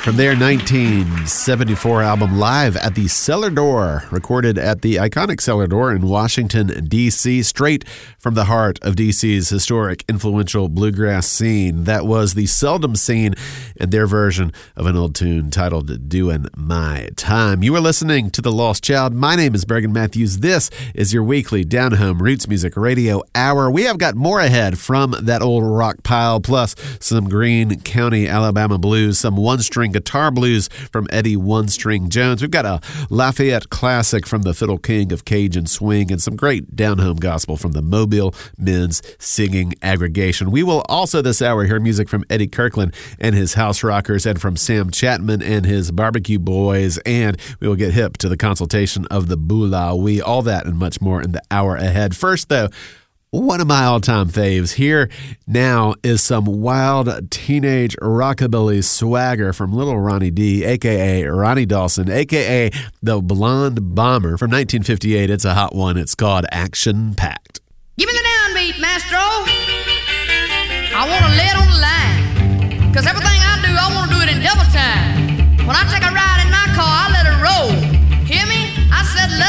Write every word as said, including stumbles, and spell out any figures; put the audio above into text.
From their nineteen seventy-four album Live at the Cellar Door, recorded at the iconic Cellar Door in Washington, D C, straight from the heart of D C's historic, influential bluegrass scene. That was the Seldom Scene and their version of an old tune titled Doin' My Time. You are listening to The Lost Child. My name is Bergen Matthews. This is your weekly down-home roots music radio hour. We have got more ahead from that old rock pile, plus some Greene County, Alabama blues, some one-string guitar blues from Eddie One String Jones. We've got a Lafayette classic from the Fiddle King of Cajun Swing and some great down-home gospel from the Mobile Men's Singing Aggregation. We will also this hour hear music from Eddie Kirkland and his House Rockers and from Sam Chapman and his Barbecue Boys, and we will get hip to the consultation of the Boulawee. All that and much more in the hour ahead. First, though, one of my all-time faves. Here now is some wild teenage rockabilly swagger from Little Ronnie D, a k a. Ronnie Dawson, a k a the Blonde Bomber from nineteen fifty-eight. It's a hot one. It's called Action Packed. Give me the downbeat, maestro. I want to lay it on the line, because everything I do, I want to do it in double time. When I take a ride in my car, I let it roll. Hear me? I said